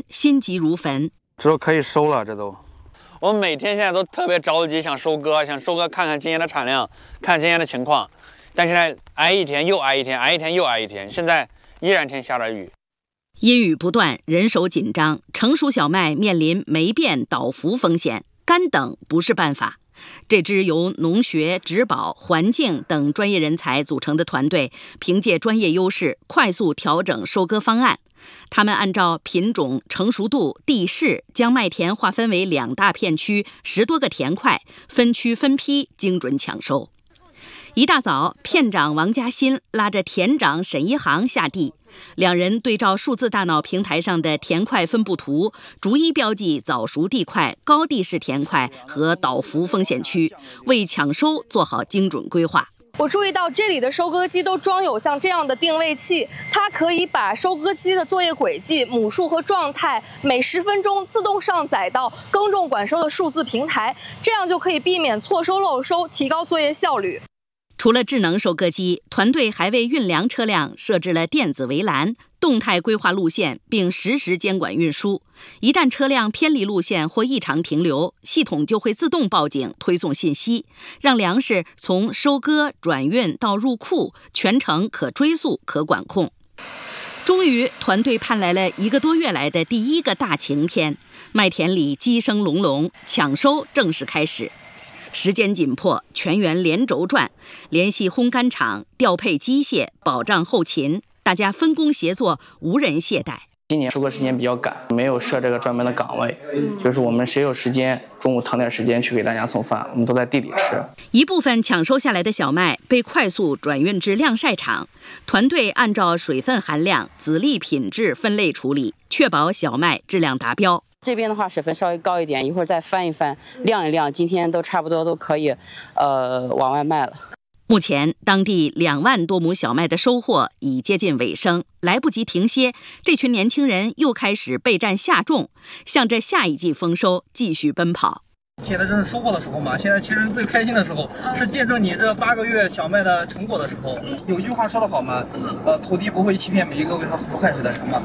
人心急如焚。 知道可以收了，这都。 我们每天现在都特别着急，想收割，看看今年的产量，看今年的情况。但现在挨一天又挨一天，挨一天又挨一天，现在依然天下着雨。 阴雨不断，人手紧张，成熟小麦面临霉变倒伏风险，干等不是办法。这支由农学、植保、环境等专业人才组成的团队，凭借专业优势，快速调整收割方案。他们按照品种、成熟度、地势，将麦田划分为2大片区，10多个田块，分区分批，精准抢收。一大早，片长王嘉欣拉着田长沈一航下地，两人对照数字大脑平台上的田块分布图，逐一标记早熟地块、高地势田块和倒伏风险区，为抢收做好精准规划。 我注意到这里的收割机都装有像这样的定位器，它可以把收割机的作业轨迹、母数和状态每10分钟自动上载到耕种管收的数字平台，这样就可以避免错收漏收，提高作业效率。 除了智能收割机，团队还为运粮车辆设置了电子围栏，动态规划路线，并实时监管运输。一旦车辆偏离路线或异常停留，系统就会自动报警推送信息，让粮食从收割、转运到入库全程可追溯、可管控。终于，团队盼来了1个多月来的第1个大晴天，麦田里鸡声隆隆，抢收正式开始。时间紧迫，全员连轴转，联系烘干厂，调配机械，保障后勤，大家分工协作，无人懈怠。 今年收割时间比较赶，没有设这个专门的岗位，就是我们谁有时间，中午腾点时间去给大家送饭，我们都在地里吃。 一部分抢收下来的小麦被快速转运至晾晒场，团队按照水分含量、籽粒品质分类处理，确保小麦质量达标。 这边的话水分稍微高一点，一会儿再翻一翻，晾一晾，今天都差不多都可以，往外卖了。 目前，当地2万多亩小麦的收获已接近尾声，来不及停歇，这群年轻人又开始备战下种，向着下一季丰收继续奔跑。 现在正是收获的时候嘛，现在其实是最开心的时候，是见证你这8个月小麦的成果的时候。有句话说得好嘛，土地不会欺骗每一个为它付出汗水的人嘛。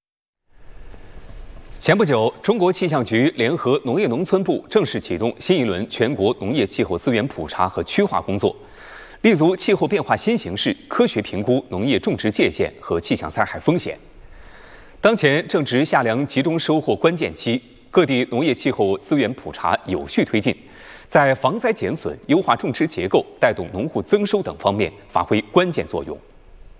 前不久，中国气象局联合农业农村部正式启动新一轮全国农业气候资源普查和区划工作，立足气候变化新形势，科学评估农业种植界限和气象灾害风险。当前正值夏粮集中收获关键期，各地农业气候资源普查有序推进，在防灾减损、优化种植结构、带动农户增收等方面发挥关键作用。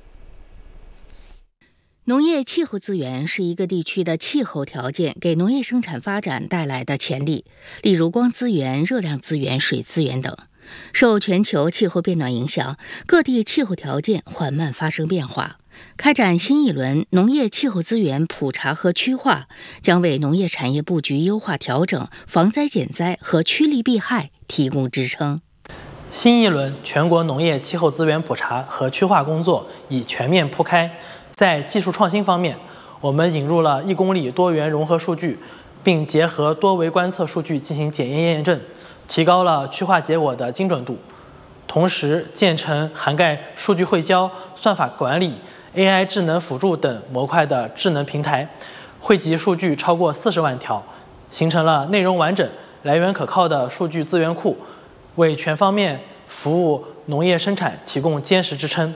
农业气候资源是一个地区的气候条件给农业生产发展带来的潜力，例如光资源、热量资源、水资源等。受全球气候变暖影响，各地气候条件缓慢发生变化。开展新一轮农业气候资源普查和区划，将为农业产业布局优化调整、防灾减灾和趋利避害提供支撑。 新一轮全国农业气候资源普查和区划工作已全面铺开。在技术创新方面，我们引入了1公里多元融合数据，并结合多维观测数据进行检验验证，提高了区划结果的精准度。同时，建成涵盖数据汇交、算法管理、AI 智能辅助等模块的智能平台，汇集数据超过40万条，形成了内容完整、来源可靠的数据资源库，为全方面服务农业生产提供坚实支撑。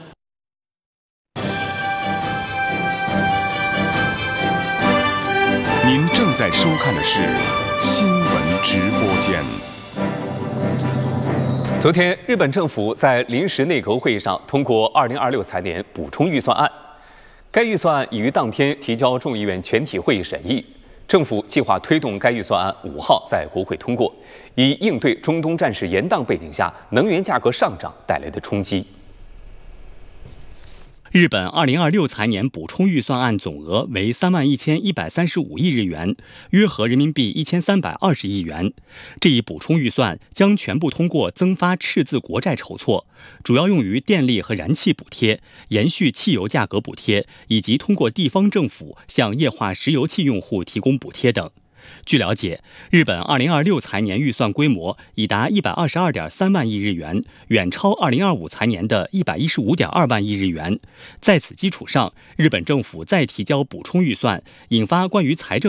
您正在收看的是新闻直播间。 昨天，日本政府在临时内阁会议上通过2026财年补充预算案，该预算案已于当天提交众议院全体会议审议。政府计划推动该预算案5号在国会通过，以应对中东战事延宕背景下能源价格上涨带来的冲击。 日本2026财年补充预算案总额为31135亿日元，约合人民币1320亿元。这一补充预算将全部通过增发赤字国债筹措，主要用于电力和燃气补贴、延续汽油价格补贴，以及通过地方政府向液化石油气用户提供补贴等。据了解，日本2026财年预算规模已达122.3万亿日元，远超2025财年的115.2万亿日元。在此基础上，日本政府再提交补充预算，引发关于财政